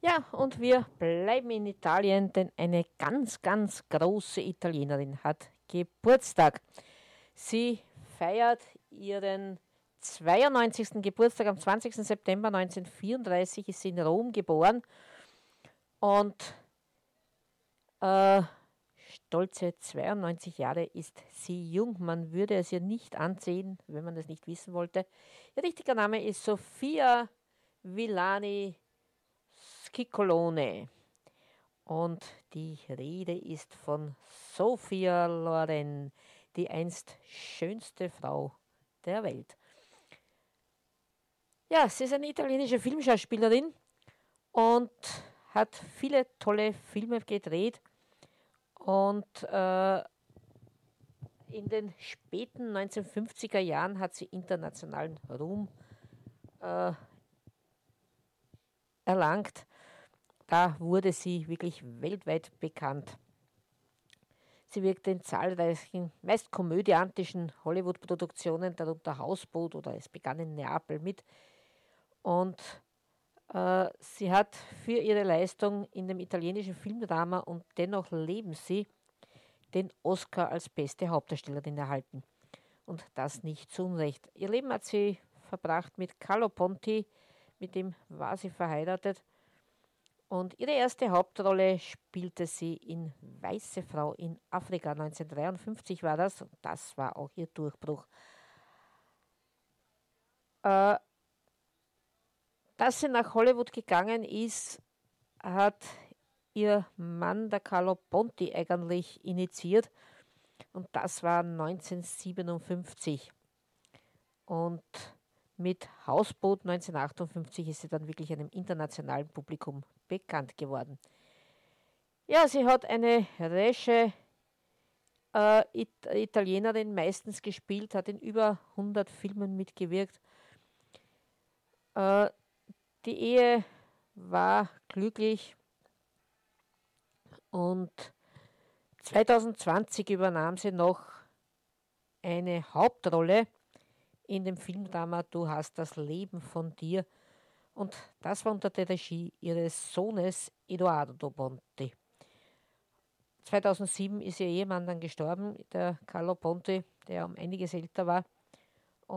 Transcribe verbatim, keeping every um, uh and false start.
Ja, und wir bleiben in Italien, denn eine ganz, ganz große Italienerin hat Geburtstag. Sie feiert ihren zweiundneunzigsten Geburtstag am zwanzigsten September neunzehnhundertvierunddreißig, ist sie in Rom geboren und äh, stolze zweiundneunzig Jahre ist sie jung. Man würde es ihr nicht ansehen, wenn man es nicht wissen wollte. Ihr richtiger Name ist Sofia Villani Schiccolone. Und die Rede ist von Sophia Loren, die einst schönste Frau der Welt. Ja, sie ist eine italienische Filmschauspielerin und hat viele tolle Filme gedreht. Und äh, in den späten neunzehnhundertfünfziger Jahren hat sie internationalen Ruhm äh, erlangt. Da wurde sie wirklich weltweit bekannt. Sie wirkte in zahlreichen, meist komödiantischen Hollywood-Produktionen, darunter Hausboot oder Es begann in Neapel mit. Und äh, sie hat für ihre Leistung in dem italienischen Filmdrama Und dennoch leben sie den Oscar als beste Hauptdarstellerin erhalten. Und das nicht zu Unrecht. Ihr Leben hat sie verbracht mit Carlo Ponti, mit dem war sie verheiratet. Und ihre erste Hauptrolle spielte sie in Weiße Frau in Afrika. neunzehnhundertdreiundfünfzig war das. Und das war auch ihr Durchbruch. Äh, dass sie nach Hollywood gegangen ist, hat ihr Mann, der Carlo Ponti, eigentlich initiiert. Und das war neunzehnhundertsiebenundfünfzig. Und mit Hausboot neunzehnhundertachtundfünfzig ist sie dann wirklich einem internationalen Publikum bekannt geworden. Ja, sie hat eine resche äh, It Italienerin meistens gespielt, hat in über hundert Filmen mitgewirkt. Äh, die Ehe war glücklich und zweitausendzwanzig übernahm sie noch eine Hauptrolle in dem Filmdrama Du hast das Leben von dir. Und das war unter der Regie ihres Sohnes Edoardo Ponti. zweitausendsieben ist ihr Ehemann dann gestorben, der Carlo Ponti, der um einiges älter war.